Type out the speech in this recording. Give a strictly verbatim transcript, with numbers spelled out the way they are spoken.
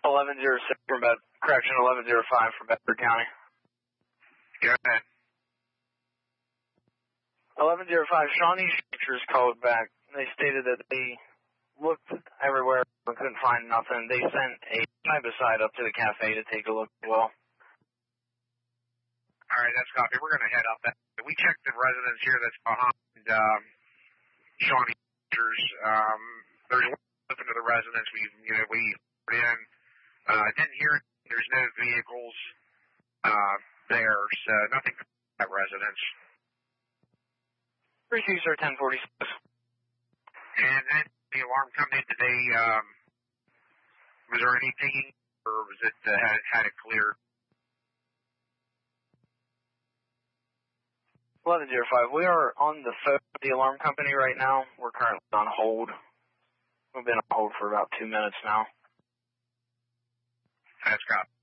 eleven oh six from Bed, correction, eleven oh five from Bedford County. Go ahead. eleven oh five, Shawnee Structures called back. They stated that they looked everywhere and couldn't find nothing. They sent a side-by-side up to the cafe to take a look as well. All right, that's copy. We're going to head up. We checked the residence here that's behind um, Shawnee Structures. Um, there's one open to the residence. We, you know, we put in. Uh, didn't hear it. There's no vehicles uh, there, so nothing from that residence. Receive, sir, ten forty-six. And then the alarm company today, um, was there any pinging, or was it, uh, had, had it cleared? eleven oh five, we are on the phone with the alarm company right now. We're currently on hold. We've been on hold for about two minutes now. That's got